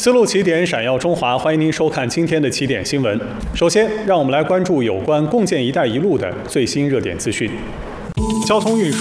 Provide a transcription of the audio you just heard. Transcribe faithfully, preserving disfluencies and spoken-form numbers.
思路起点，闪耀中华，欢迎您收看今天的起点新闻。首先，让我们来关注有关共建“一带一路”的最新热点资讯。交通运输